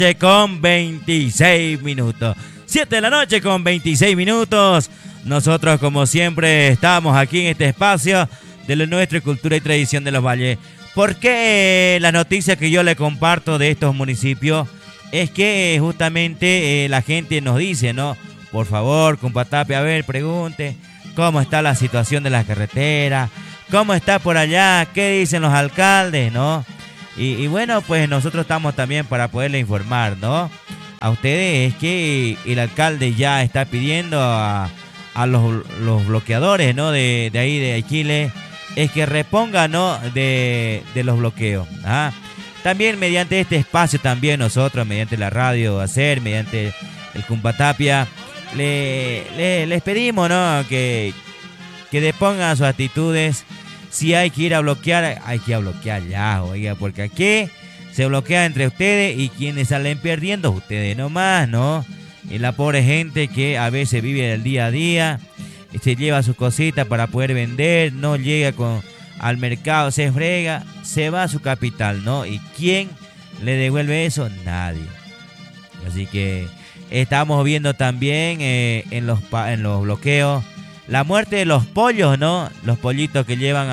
con 26 minutos. 7 de la noche con 26 minutos. Nosotros, como siempre, estamos aquí en este espacio de lo nuestro, cultura y tradición de los valles. ¿Por qué la noticia que yo le comparto de estos municipios? Es que justamente la gente nos dice, ¿no? Por favor, compa Tapia, a ver, pregunte cómo está la situación de la carretera, cómo está por allá, qué dicen los alcaldes, ¿no? Y bueno, pues nosotros estamos también para poderle informar, ¿no? A ustedes es que el alcalde ya está pidiendo a los bloqueadores, ¿no? De ahí de Chile, es que repongan, ¿no? De los bloqueos. ¿Ah? También mediante este espacio, también nosotros, mediante la radio, mediante el compa Tapia, les pedimos, ¿no? Que depongan sus actitudes. Si hay que ir a bloquear, hay que ir a bloquear ya, oiga, porque aquí se bloquea entre ustedes y quienes salen perdiendo, ustedes nomás, ¿no? Y la pobre gente que a veces vive el día a día, se lleva sus cositas para poder vender, no llega al mercado, se frega, se va a su capital, ¿no? ¿Y quién le devuelve eso? Nadie. Así que estamos viendo también en los bloqueos la muerte de los pollos, ¿no? Los pollitos que llevan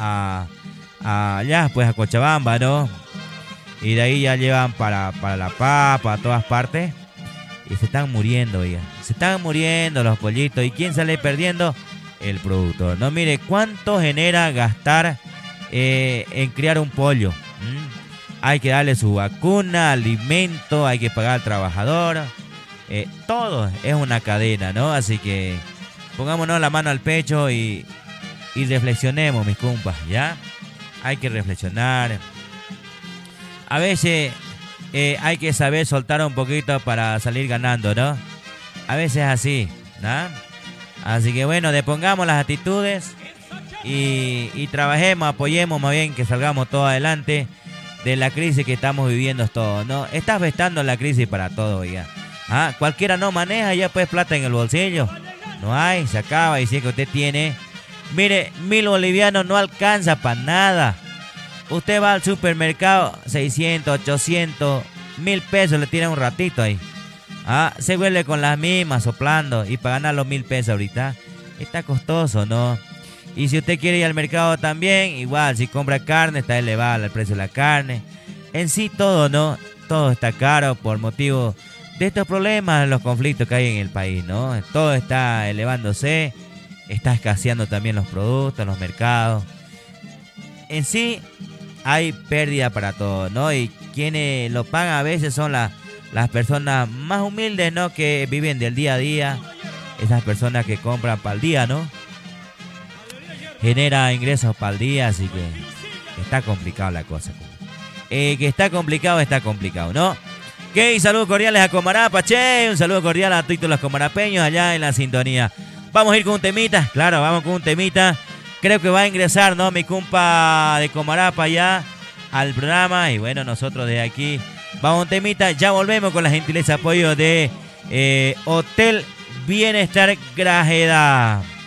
allá, pues a Cochabamba, ¿no? Y de ahí ya llevan para La Paz, para todas partes. Y se están muriendo, oiga. Se están muriendo los pollitos. ¿Y quién sale perdiendo? El productor. No, mire, ¿cuánto genera gastar en criar un pollo? Hay que darle su vacuna, alimento, hay que pagar al trabajador. Todo es una cadena, ¿no? Así que pongámonos la mano al pecho y reflexionemos, mis compas, ¿ya? Hay que reflexionar. A veces hay que saber soltar un poquito para salir ganando, ¿no? A veces es así, ¿no? Así que bueno, depongamos las actitudes y trabajemos, apoyemos más bien que salgamos todos adelante de la crisis que estamos viviendo todos, ¿no? Está afectando la crisis para todo, oiga. Cualquiera no maneja ya pues plata en el bolsillo. No hay, se acaba. Y si es que usted tiene, mire, 1.000 bolivianos no alcanza para nada. Usted va al supermercado, 600, 800, 1.000 pesos le tiran un ratito ahí. Se vuelve con las mismas soplando. Y para ganar los 1.000 pesos ahorita está costoso, ¿no? Y si usted quiere ir al mercado también, igual, si compra carne, está elevado el precio de la carne. En sí todo, ¿no? Todo está caro por motivo de estos problemas, los conflictos que hay en el país, ¿no? Todo está elevándose, está escaseando también los productos, los mercados. En sí hay pérdida para todo, ¿no? Y quienes lo pagan a veces son las personas más humildes, ¿no? Que viven del día a día. Esas personas que compran para el día, ¿no? Genera ingresos para el día, así que está complicado la cosa. Que está complicado, ¿no? Ok, saludos cordiales a Comarapa, che. Un saludo cordial a todos los comarapeños allá en la sintonía. Vamos a ir con un temita, claro, vamos con un temita. Creo que va a ingresar, ¿no? Mi compa de Comarapa ya al programa. Y bueno, nosotros de aquí vamos a un temita. Ya volvemos con la gentileza apoyo de Hotel Bienestar Grajeda.